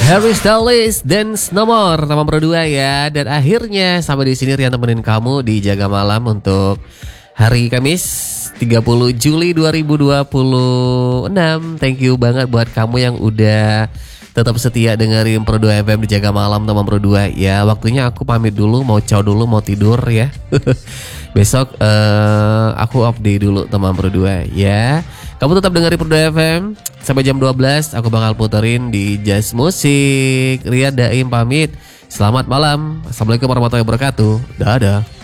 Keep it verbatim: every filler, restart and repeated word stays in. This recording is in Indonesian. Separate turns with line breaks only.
Harry Styles Dance Nomor nomor berdua ya. Dan akhirnya sampai di sini Rian temenin kamu di Jaga Malam untuk hari Kamis tiga puluh Juli dua ribu dua puluh enam. Thank you banget buat kamu yang udah tetap setia dengerin Pro dua F M di Jaga Malam teman Pro dua. Ya waktunya aku pamit dulu, mau ciao dulu, mau tidur ya. Besok uh, aku update dulu teman Pro dua ya. Kamu tetap dengerin Pro dua F M sampai jam dua belas. Aku bakal puterin di Jazz Musik. Rian Daim pamit. Selamat malam. Assalamualaikum warahmatullahi wabarakatuh. Dadah.